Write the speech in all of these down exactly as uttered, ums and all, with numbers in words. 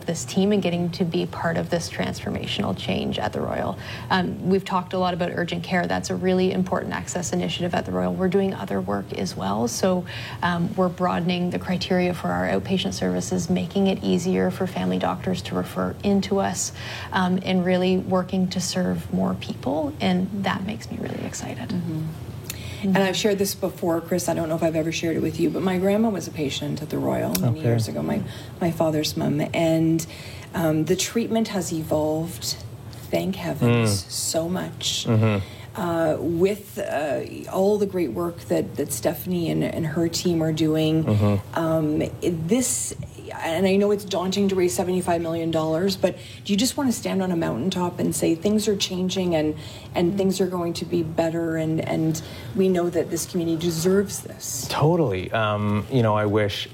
this team and getting to be part of this transformational change at the Royal. Um, we've talked a lot about urgent care. That's a really important access initiative at the Royal. We're doing other work as well. So um, we're broadening the criteria for our outpatient services, making it easier for family doctors to refer into us, um, and really working to serve more people. And that makes me really excited. Mm-hmm. And I've shared this before, Chris, I don't know if I've ever shared it with you, but my grandma was a patient at the Royal many okay. years ago, my, my father's mum. And um, the treatment has evolved, thank heavens, mm. so much. Mm-hmm. uh, with uh, all the great work that, that Stephanie and, and her team are doing. Mm-hmm. um, this... And I know it's daunting to raise seventy-five million dollars, but do you just want to stand on a mountaintop and say things are changing and, and mm-hmm. things are going to be better, and, and we know that this community deserves this? Totally. Um, you know, I wish...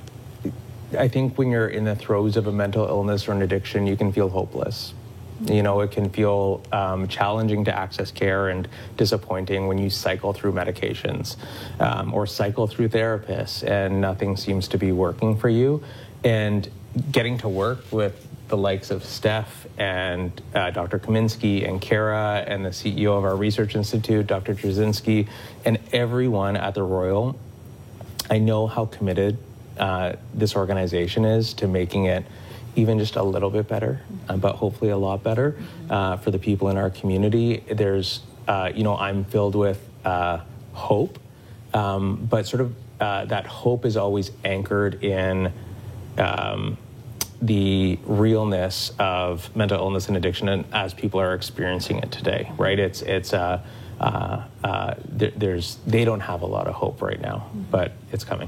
I think when you're in the throes of a mental illness or an addiction, you can feel hopeless. Mm-hmm. You know, it can feel um, challenging to access care and disappointing when you cycle through medications um, or cycle through therapists and nothing seems to be working for you. And getting to work with the likes of Steph and uh, Doctor Kaminsky and Kara and the C E O of our research institute, Doctor Trzynski, and everyone at the Royal, I know how committed uh, this organization is to making it even just a little bit better, uh, but hopefully a lot better uh, for the people in our community. There's, uh, you know, I'm filled with uh, hope, um, but sort of uh, that hope is always anchored in Um, the realness of mental illness and addiction, and as people are experiencing it today, right? It's it's uh, uh, uh, th- there's they don't have a lot of hope right now, but it's coming.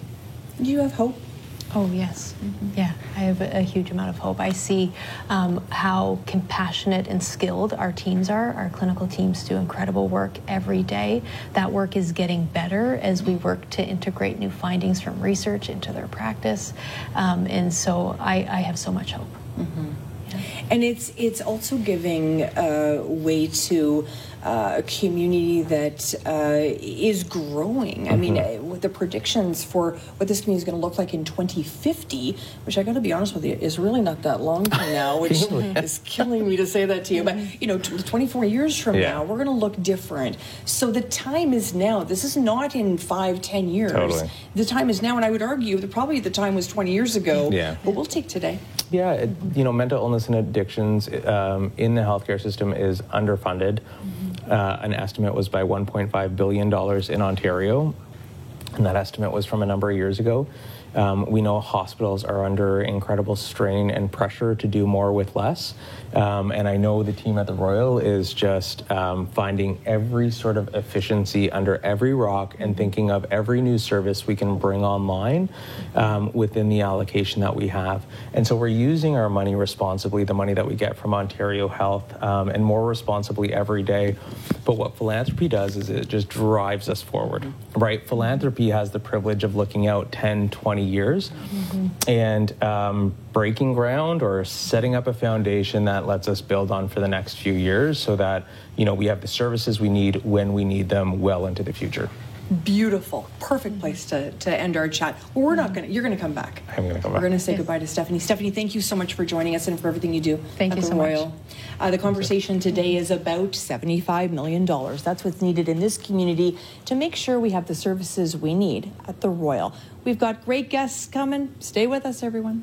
Do you have hope? Oh, yes. Mm-hmm. Yeah, I have a, a huge amount of hope. I see um, how compassionate and skilled our teams are. Our clinical teams do incredible work every day. That work is getting better as we work to integrate new findings from research into their practice. Um, and so I, I have so much hope. Mm-hmm. Yeah. And it's, it's also giving uh, way to Uh, a community that uh, is growing. Mm-hmm. I mean, uh, with the predictions for what this community is going to look like in twenty fifty, which I got to be honest with you, is really not that long from now, which is killing me to say that to you. But, you know, twenty-four years from yeah. now, we're going to look different. So the time is now. This is not in five, ten years. Totally. The time is now, and I would argue that probably the time was twenty years ago. Yeah. But we'll take today. Yeah, it, you know, mental illness and addictions um, in the healthcare system is underfunded. Mm-hmm. Uh, an estimate was by one point five billion dollars in Ontario, and that estimate was from a number of years ago. Um, we know hospitals are under incredible strain and pressure to do more with less. Um, and I know the team at the Royal is just um, finding every sort of efficiency under every rock and thinking of every new service we can bring online um, within the allocation that we have. And so we're using our money responsibly, the money that we get from Ontario Health, um, and more responsibly every day. But what philanthropy does is it just drives us forward, right? Philanthropy has the privilege of looking out ten, twenty years mm-hmm. and um, breaking ground or setting up a foundation that lets us build on for the next few years so that, you know, we have the services we need when we need them well into the future. Beautiful. Perfect place to, to end our chat. Well, we're not going to, you're going to come back. I'm going to come back. We're going to say yes. goodbye to Stephanie. Stephanie, thank you so much for joining us and for everything you do thank at you the so Royal. much. Uh, the conversation today is about seventy-five million dollars. That's what's needed in this community to make sure we have the services we need at the Royal. We've got great guests coming. Stay with us, everyone.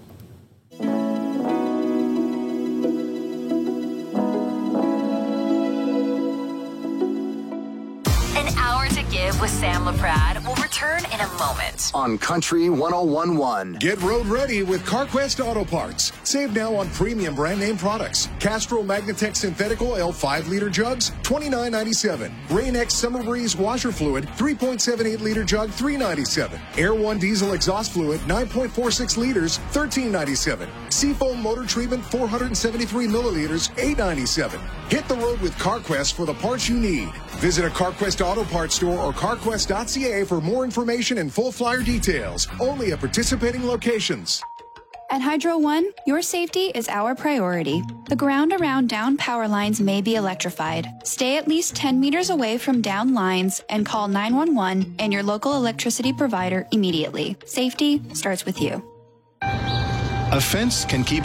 With Sam LaPrade will return in a moment. On Country one oh one point one. Get road ready with CarQuest Auto Parts. Save now on premium brand name products. Castrol Magnatech Synthetic Oil five liter jugs, twenty-nine ninety-seven. Rain-X Summer Breeze washer fluid, three point seven eight liter jug, three ninety-seven. Air One diesel exhaust fluid, nine point four six liters, thirteen ninety-seven. Seafoam motor treatment, four hundred seventy-three milliliters, eight ninety-seven. Hit the road with CarQuest for the parts you need. Visit a CarQuest Auto Parts store or carquest dot c a for more information and full flyer details. Only at participating locations. At Hydro One, your safety is our priority. The ground around down power lines may be electrified. Stay at least ten meters away from down lines and call nine one one and your local electricity provider immediately. Safety starts with you. A fence can keep